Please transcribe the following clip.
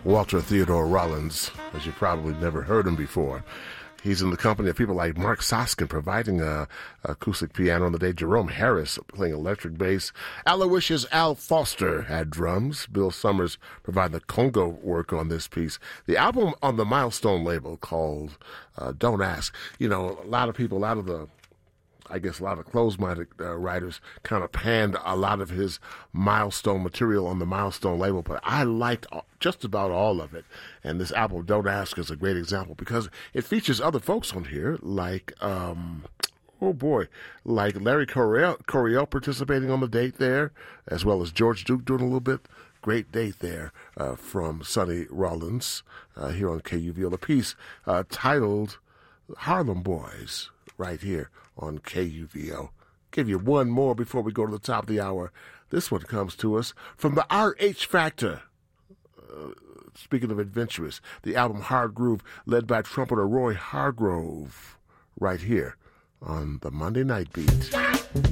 Walter Theodore Rollins, as you probably never heard him before. He's in the company of people like Mark Soskin providing acoustic piano on the day, Jerome Harris playing electric bass, Aloysius Al Foster had drums, Bill Summers providing the conga work on this piece. The album on the Milestone label called Don't Ask. You know, a lot of closed-minded writers kind of panned a lot of his Milestone material on the Milestone label, but I liked just about all of it. And this album, Don't Ask, is a great example because it features other folks on here like, like Larry Coryell participating on the date there, as well as George Duke doing a little bit. Great date there from Sonny Rollins here on KUVO. The piece titled Harlem Boys right here on KUVO. Give you one more before we go to the top of the hour. This one comes to us from the RH Factor. Speaking of adventurous, the album Hard Groove, led by trumpeter Roy Hargrove, right here on the Monday Night Beat.